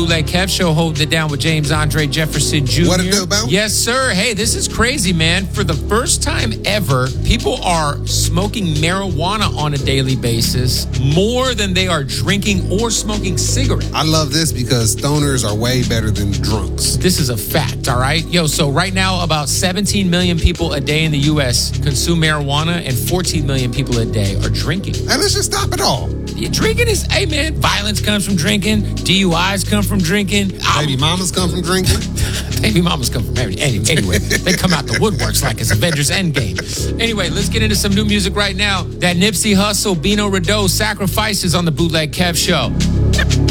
Bootleg Kev Show, holding it down with James Andre Jefferson Jr. What it do, Bo? Yes, sir. Hey, this is crazy, man. For the first time ever, people are smoking marijuana on a daily basis more than they are drinking or smoking cigarettes. I love this because stoners are way better than drunks. This is a fact, all right? Yo, so right now, about 17 million people a day in the U.S. consume marijuana, and 14 million people a day are drinking. And let's just stop it all. Yeah, drinking is, hey, man, violence comes from drinking. DUIs come from drinking. Baby mamas come from drinking. Baby mamas come from everything. Anyway, they come out the woodworks like it's Avengers Endgame. Anyway, let's get into some new music right now. That Nipsey Hussle, Bino Rideau, Sacrifices on the Bootleg Kev Show.